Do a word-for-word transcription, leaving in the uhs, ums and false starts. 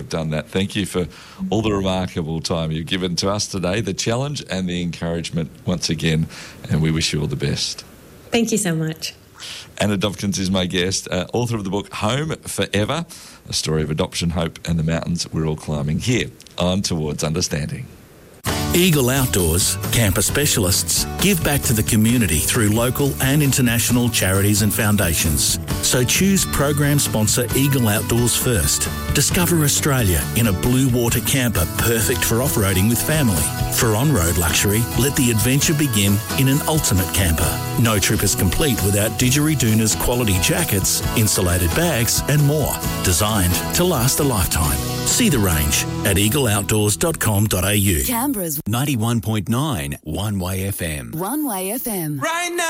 have done that. Thank you for all the remarkable time you've given to us today, the challenge and the encouragement once again, and we wish you all the best. Thank you so much. Anna Dobkins is my guest, uh, author of the book Home Forever, a story of adoption, hope and the mountains we're all climbing here on Towards Understanding. Eagle Outdoors, camper specialists, give back to the community through local and international charities and foundations. So choose program sponsor Eagle Outdoors first. Discover Australia in a blue water camper perfect for off-roading with family. For on-road luxury, let the adventure begin in an ultimate camper. No trip is complete without Didgeridoon's quality jackets, insulated bags and more. Designed to last a lifetime. See the range at eagle outdoors dot com dot a u. Canberra's ninety-one point nine One Way F M. One Way F M. Right now.